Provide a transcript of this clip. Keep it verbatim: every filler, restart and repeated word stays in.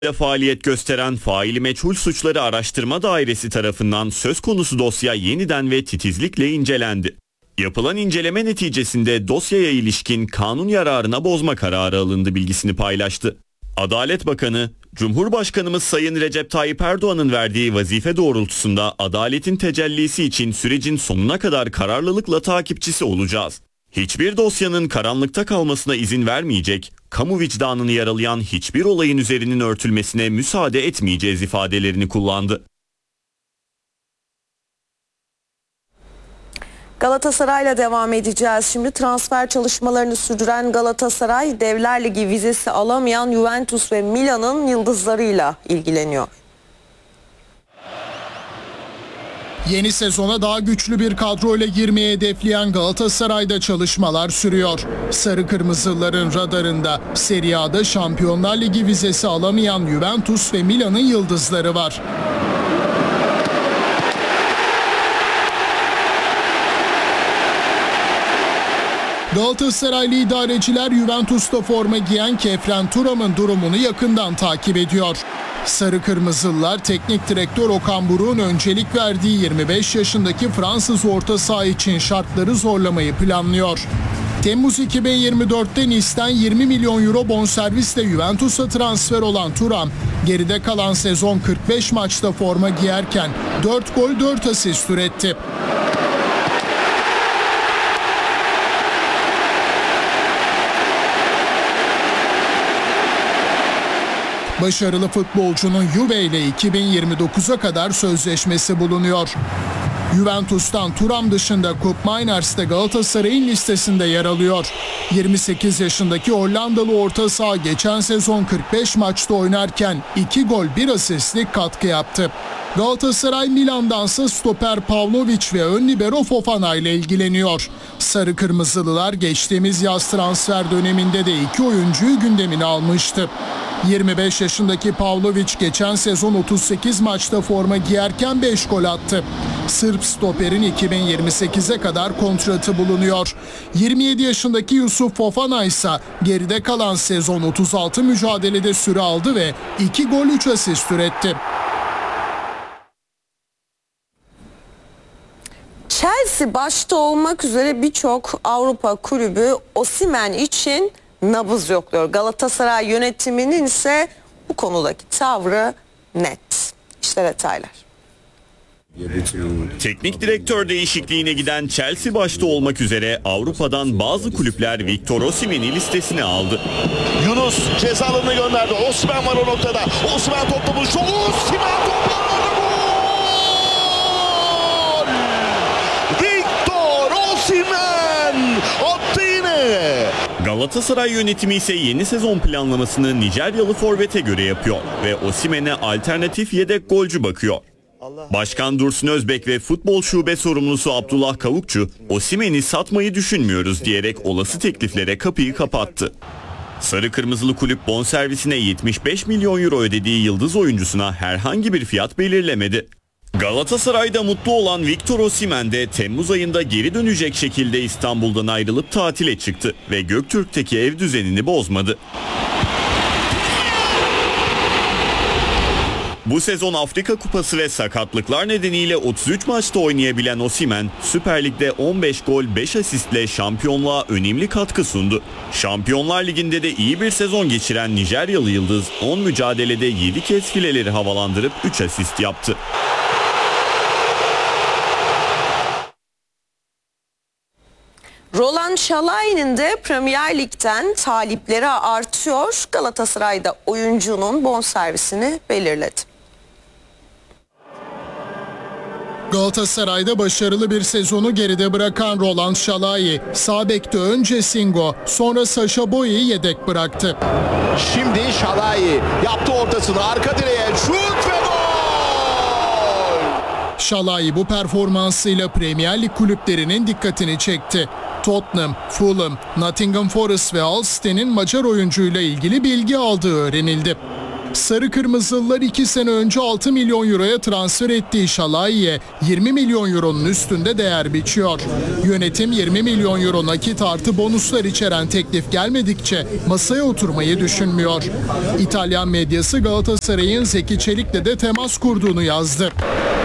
faaliyet gösteren faili meçhul suçları araştırma dairesi tarafından söz konusu dosya yeniden ve titizlikle incelendi. Yapılan inceleme neticesinde dosyaya ilişkin kanun yararına bozma kararı alındı bilgisini paylaştı. Adalet Bakanı, Cumhurbaşkanımız Sayın Recep Tayyip Erdoğan'ın verdiği vazife doğrultusunda adaletin tecellisi için sürecin sonuna kadar kararlılıkla takipçisi olacağız. Hiçbir dosyanın karanlıkta kalmasına izin vermeyecek, kamu vicdanını yaralayan hiçbir olayın üzerinin örtülmesine müsaade etmeyeceğiz ifadelerini kullandı. Galatasaray'la devam edeceğiz. Şimdi transfer çalışmalarını sürdüren Galatasaray, Devler Ligi vizesi alamayan Juventus ve Milan'ın yıldızlarıyla ilgileniyor. Yeni sezona daha güçlü bir kadroyla girmeyi hedefleyen Galatasaray'da çalışmalar sürüyor. Sarı Kırmızıların radarında Serie A'da Şampiyonlar Ligi vizesi alamayan Juventus ve Milan'ın yıldızları var. Galatasaraylı idareciler Juventus'ta forma giyen Kefren Thuram'ın durumunu yakından takip ediyor. Sarı Kırmızılılar teknik direktör Okan Buruk'un öncelik verdiği yirmi beş yaşındaki Fransız orta saha için şartları zorlamayı planlıyor. Temmuz iki bin yirmi dört'te Nice'den yirmi milyon euro bonservisle Juventus'a transfer olan Thuram, geride kalan sezon kırk beş maçta forma giyerken dört gol dört asist üretti. Başarılı futbolcunun Juve ile iki bin yirmi dokuz'a kadar sözleşmesi bulunuyor. Juventus'tan Thuram dışında Koop Mainers de Galatasaray'ın listesinde yer alıyor. yirmi sekiz yaşındaki Hollandalı orta saha geçen sezon kırk beş maçta oynarken iki gol bir asistlik katkı yaptı. Galatasaray Milan'dansa stoper Pavlovic ve ön libero Fofana ile ilgileniyor. Sarı Kırmızılılar geçtiğimiz yaz transfer döneminde de iki oyuncuyu gündemine almıştı. yirmi beş yaşındaki Pavlovic geçen sezon otuz sekiz maçta forma giyerken beş gol attı. Sırp stoperin iki bin yirmi sekiz'e kadar kontratı bulunuyor. yirmi yedi yaşındaki Yusuf Fofana ise geride kalan sezon otuz altı mücadelede süre aldı ve iki gol üç asist üretti. Chelsea başta olmak üzere birçok Avrupa kulübü Osimhen için nabız yokluyor. Galatasaray yönetiminin ise bu konudaki tavrı net. İşte detaylar. Teknik direktör değişikliğine giden Chelsea başta olmak üzere Avrupa'dan bazı kulüpler Victor Osimhen'i listesine aldı. Yunus ceza alanına gönderdi. Osimhen var o noktada. Osimhen topla buluştu. Osimhen topla gol! Victor Osimhen attı yine. Galatasaray yönetimi ise yeni sezon planlamasını Nijeryalı forvete göre yapıyor ve Osimhen'e alternatif yedek golcü bakıyor. Başkan Dursun Özbek ve futbol şube sorumlusu Abdullah Kavukçu, Osimhen'i satmayı düşünmüyoruz diyerek olası tekliflere kapıyı kapattı. Sarı Kırmızılı kulüp bonservisine yetmiş beş milyon euro ödediği yıldız oyuncusuna herhangi bir fiyat belirlemedi. Galatasaray'da mutlu olan Victor Osimhen de Temmuz ayında geri dönecek şekilde İstanbul'dan ayrılıp tatile çıktı ve Göktürk'teki ev düzenini bozmadı. Bu sezon Afrika Kupası ve sakatlıklar nedeniyle otuz üç maçta oynayabilen Osimhen, Süper Lig'de on beş gol beş asistle şampiyonluğa önemli katkı sundu. Şampiyonlar Ligi'nde de iyi bir sezon geçiren Nijeryalı yıldız on mücadelede yedi kez fileleri havalandırıp üç asist yaptı. Roland Şalay'ın de Premier Lig'den talipleri artıyor. Galatasaray'da oyuncunun bonservisini belirledi. Galatasaray'da başarılı bir sezonu geride bırakan Roland Şalai, sağ bekte önce Singo, sonra Sacha Boey'i yedek bıraktı. Şimdi Şalai yaptı ortasını, arka direğe şut ve gol! Şalai bu performansıyla Premier Lig kulüplerinin dikkatini çekti. Tottenham, Fulham, Nottingham Forest ve Ulster'in Macar oyuncuyla ilgili bilgi aldığı öğrenildi. Sarı Kırmızılılar iki sene önce altı milyon euroya transfer ettiği Şalai'ye yirmi milyon euronun üstünde değer biçiyor. Yönetim yirmi milyon euro nakit artı bonuslar içeren teklif gelmedikçe masaya oturmayı düşünmüyor. İtalyan medyası Galatasaray'ın Zeki Çelik'le de temas kurduğunu yazdı.